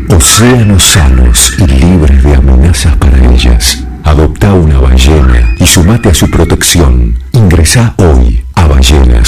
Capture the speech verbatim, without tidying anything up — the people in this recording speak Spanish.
Océanos sanos y libres de amenazas para ellas. Adopta una ballena y sumate a su protección. Ingresá hoy a ballenas